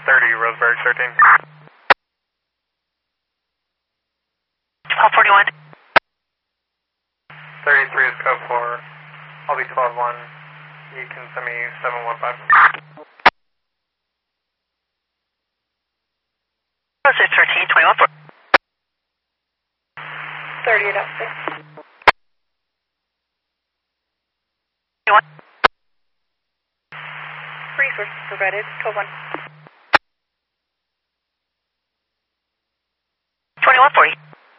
Roseberry 13. 1241. 33 is code 4. I'll be 12-1. You can send me 715. Rose 13, 21 4. 30 at F6. 21. Resources provided, 12-1. 2140.